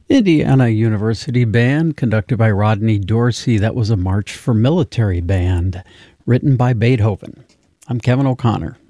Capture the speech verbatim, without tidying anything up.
Indiana University Band, conducted by Rodney Dorsey. That was a March for Military Band, written by Beethoven. I'm Kevin O'Connor.